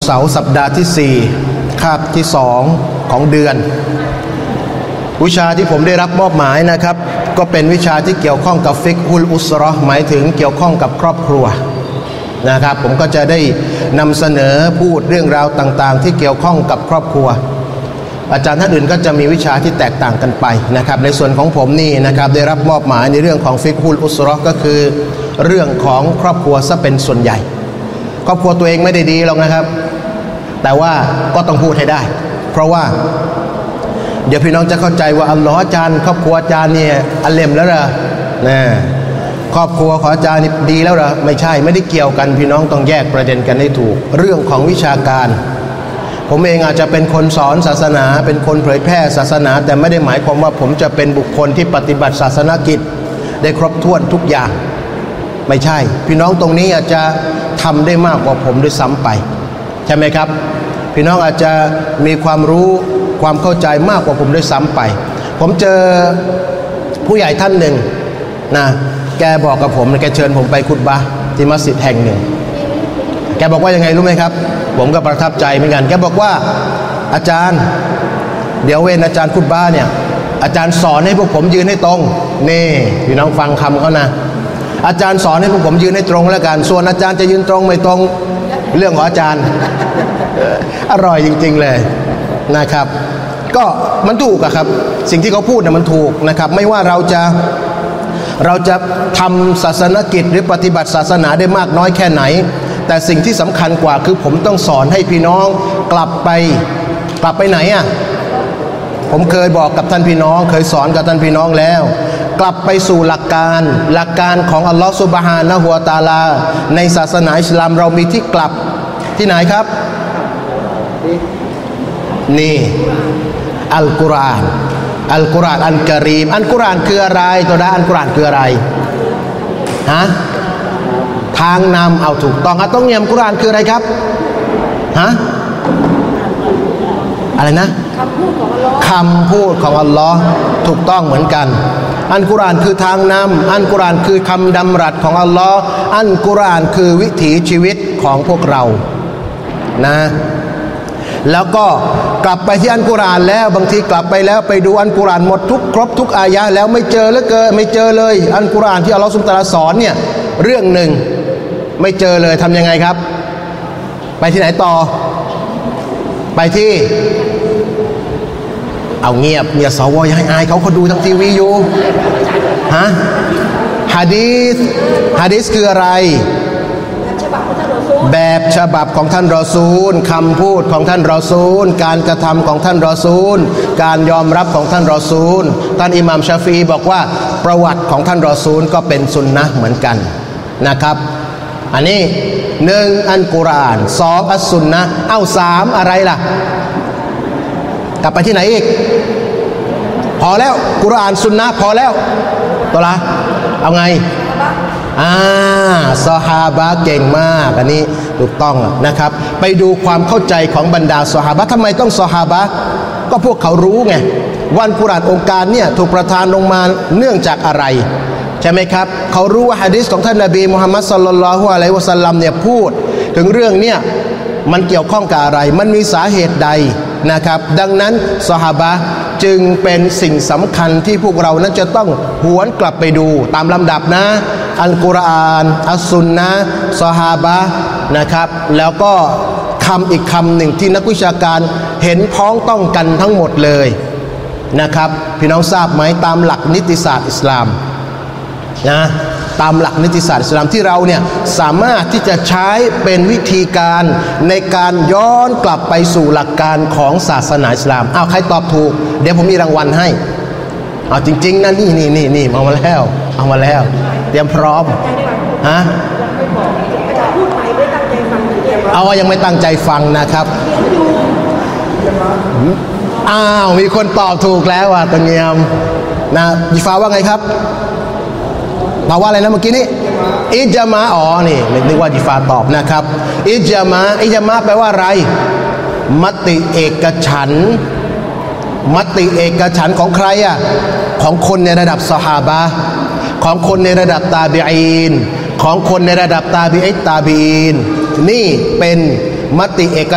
เสาร์สัปดาห์ที่4คาบที่2ของเดือนวิชาที่ผมได้รับมอบหมายนะครับก็เป็นวิชาที่เกี่ยวข้องกับฟิกฮุลอุสเราะห์หมายถึงเกี่ยวข้องกับครอบครัวนะครับผมก็จะได้นำเสนอพูดเรื่องราวต่างๆที่เกี่ยวข้องกับครอบครัวอาจารย์ท่านอื่นก็จะมีวิชาที่แตกต่างกันไปนะครับในส่วนของผมนี่นะครับได้รับมอบหมายในเรื่องของฟิกฮุลอุสเราะห์ก็คือเรื่องของครอบครัวซะเป็นส่วนใหญ่ครอบครัวตัวเองไม่ได้ดีหรอกนะครับแต่ว่าก็ต้องพูดให้ได้เพราะว่าเดี๋ยวพี่น้องจะเข้าใจว่าอัลลอฮ์อาจารย์ครอบครัวอาจารย์เนี่ยอัลเลมแล้วเหรอนะครอบครัวของอาจารย์นี่ดีแล้วเหรอไม่ใช่ไม่ได้เกี่ยวกันพี่น้องต้องแยกประเด็นกันให้ถูกเรื่องของวิชาการผมเองอาจจะเป็นคนสอนศาสนาเป็นคนเผยแพร่ศาสนาแต่ไม่ได้หมายความว่าผมจะเป็นบุคคลที่ปฏิบัติศาสนกิจได้ครบถ้วนทุกอย่างไม่ใช่พี่น้องตรงนี้อาจจะทำได้มากกว่าผมด้วยซ้ำไปใช่ไหมครับพี่น้องอาจจะมีความรู้ความเข้าใจมากกว่าผมด้วยซ้ำไปผมเจอผู้ใหญ่ท่านหนึ่งนะแกบอกกับผมแกเชิญผมไปคุตบะห์ที่มัสยิดแห่งหนึ่งแกบอกว่ายังไงรู้ไหมครับผมก็ประทับใจเหมือนกันแกบอกว่าอาจารย์เดี๋ยวเว้นอาจารย์คุตบะห์เนี่ยอาจารย์สอนให้พวกผมยืนให้ตรงนี่พี่น้องฟังคำเขานะอาจารย์สอนให้พวกผมยืนให้ตรงแล้วกันส่วนอาจารย์จะยืนตรงไม่ตรงเรื่องของอาจารย์ อร่อยจริงๆเลยนะครับก็มันถูกอะครับสิ่งที่เขาพูดเนี่ยมันถูกนะครับไม่ว่าเราจะทำศาสนกิจหรือปฏิบัติศาสนาได้มากน้อยแค่ไหนแต่สิ่งที่สำคัญกว่าคือผมต้องสอนให้พี่น้องกลับไปไหนอะผมเคยบอกกับท่านพี่น้องเคยสอนกับท่านพี่น้องแล้วกลับไปสู่หลักการของอัลลอฮฺซุบฮานะฮูวะตะอาลาในศาสนาอิสลามเรามีที่กลับที่ไหนครับนี่อัลกุรอานอัลกะรีมอัลกุรอานคืออะไรตัวนั้นอัลกุรอานคืออะไรฮะทางนำเอาถูกต้องต้องเนียมกุรอานคืออะไรครับฮะอะไรนะคำพูดของอัลลอฮ์ถูกต้องเหมือนกันอัลกุรอานคือทางนำอัลกุรอานคือคำดำรัสของอัลลอฮ์อัลกุรอานคือวิถีชีวิตของพวกเรานะแล้วก็กลับไปที่อัลกุรอานแล้วบางทีกลับไปแล้วไปดูอัลกุรอานหมดครบทุกอายะห์แล้วไม่เจอเลยอัลกุรอานที่อัลลอฮฺซุบฮานะฮูวะตะอาลาสอนเนี่ยเรื่องหนึ่งไม่เจอเลยทำยังไงครับไปที่ไหนต่อไปที่เอาเงียบสวอย่าให้อายเขาดูทางทีวีอยู่ฮะหะดีษคืออะไรแบบฉบับของท่านรอซูลคำพูดของท่านรอซูลการกระทำของท่านรอซูลการยอมรับของท่านรอซูลท่านอิหม่ามชาฟีบอกว่าประวัติของท่านรอซูลก็เป็นสุนนะห์เหมือนกันนะครับอันนี้1อัลกุรอาน2อัสซุนนะห์3อะไรล่ะกลับไปที่ไหนอีกพอแล้วกุรอานสุนนะห์พอแล้วตัวละเอาไงซอฮาบะห์เก่งมากอันนี้ถูกต้องนะครับไปดูความเข้าใจของบรรดาซอฮาบะห์ทำไมต้องซอฮาบะห์ก็พวกเขารู้ไงวันกุรอานองค์การเนี่ยถูกประทานลงมาเนื่องจากอะไรใช่ไหมครับเขารู้ว่าหะดีษของท่านนบีมุฮัมมัดศ็อลลัลลอฮุอะลัยฮิวะซัลลัมเนี่ยพูดถึงเรื่องเนี่ยมันเกี่ยวข้องกับอะไรมันมีสาเหตุใดนะครับดังนั้นซอฮาบะห์จึงเป็นสิ่งสำคัญที่พวกเรานั้นจะต้องหวนกลับไปดูตามลำดับนะอัลกุรอานอัสซุนนะห์ซอฮาบะห์นะครับแล้วก็คำอีกคำหนึ่งที่นักวิชาการเห็นพ้องต้องกันทั้งหมดเลยนะครับพี่น้องทราบไหมตามหลักนิติศาสตร์อิสลามนะตามหลักนิติศาสตร์อิสลามที่เราเนี่ยสามารถที่จะใช้เป็นวิธีการในการย้อนกลับไปสู่หลักการของศาสนาอิสลามใครตอบถูกเดี๋ยวผมมีรางวัลให้จริงๆนะนี่เอามาแล้วเตรียมพร้อมฮะยังไม่ตั้งใจฟังนะครับมีคนตอบถูกแล้วตังเงียมนะยิฟ้าว่าไงครับบอกว่าอะไรนะเมื่อกี้นี้อิจมานี่นึกว่ายิฟ้าตอบนะครับอิจมาแปลว่าอะไรมติเอกฉันท์ของใครของคนในระดับซอฮาบะห์ของคนในระดับตาบีอีนของคนในระดับตาบีอิตตาบีอีนนี่เป็นมติเอก